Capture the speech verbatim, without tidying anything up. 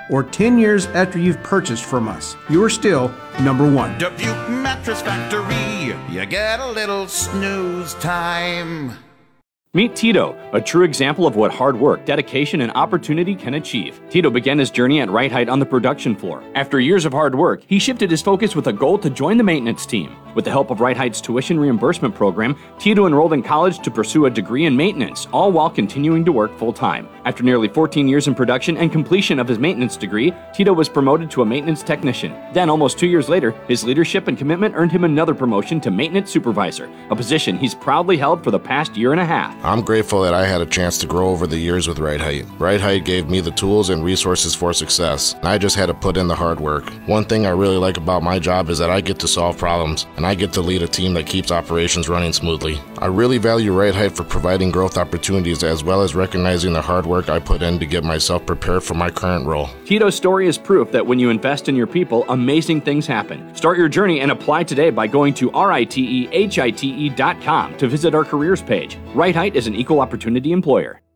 or ten years after you've purchased from us, you're still number one. Dubuque Mattress Factory, you get a little snooze time. Meet Tito, a true example of what hard work, dedication, and opportunity can achieve. Tito began his journey at Right Height on the production floor. After years of hard work, he shifted his focus with a goal to join the maintenance team. With the help of Right Height's tuition reimbursement program, Tito enrolled in college to pursue a degree in maintenance, all while continuing to work full-time. After nearly fourteen years in production and completion of his maintenance degree, Tito was promoted to a maintenance technician. Then, almost two years later, his leadership and commitment earned him another promotion to maintenance supervisor, a position he's proudly held for the past year and a half. I'm grateful that I had a chance to grow over the years with Right Height. Right Height gave me the tools and resources for success, and I just had to put in the hard work. One thing I really like about my job is that I get to solve problems, and I get to lead a team that keeps operations running smoothly. I really value Right Height for providing growth opportunities as well as recognizing the hard work I put in to get myself prepared for my current role. Tito's story is proof that when you invest in your people, amazing things happen. Start your journey and apply today by going to R I T E H I T E dot com to visit our careers page. Right Height is an equal opportunity employer.